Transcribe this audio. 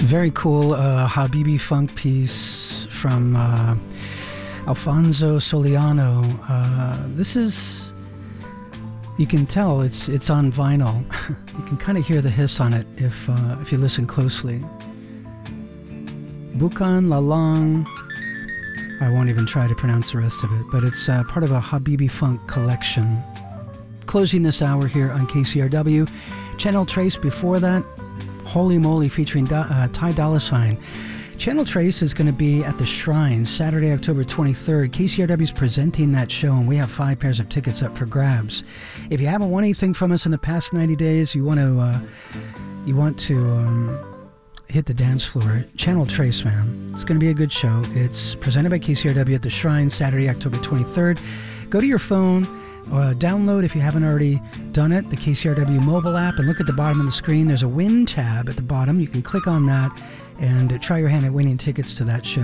Very cool Habibi funk piece from Alfonso Soliano. This is, you can tell it's on vinyl. You can kind of hear the hiss on it if you listen closely. Bukan Lalang. I won't even try to pronounce the rest of it, but it's part of a Habibi funk collection. Closing this hour here on KCRW. Channel Trace before that. Holy Moly featuring Ty Dolla $ign. Channel Trace is going to be at the Shrine Saturday, October 23rd. KCRW is presenting that show, and we have 5 pairs of tickets up for grabs. If you haven't won anything from us in the past 90 days, you want to hit the dance floor. Channel Trace, man. It's going to be a good show. It's presented by KCRW at the Shrine Saturday, October 23rd. Go to your phone. Download, if you haven't already done it, the KCRW mobile app, and look at the bottom of the screen. There's a win tab at the bottom. You can click on that and try your hand at winning tickets to that show.